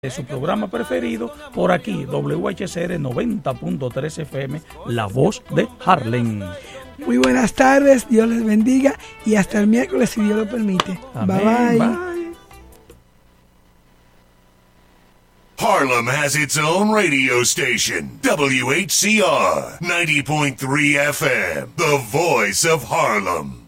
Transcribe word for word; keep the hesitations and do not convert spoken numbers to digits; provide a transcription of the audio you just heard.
de su programa preferido por aquí, W H C R noventa punto tres F M, La Voz de Harlem. Muy buenas tardes, Dios les bendiga y hasta el miércoles si Dios lo permite. Amén, bye bye. bye. Harlem has its own radio station, W H C R ninety point three F M, the voice of Harlem.